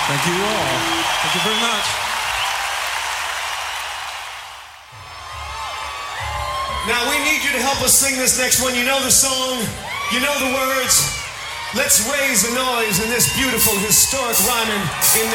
Thank you all. Thank you very much. Now we need you to help us sing this next one. You know the song, you know the words. Let's raise a noise in this beautiful, historic rhyming in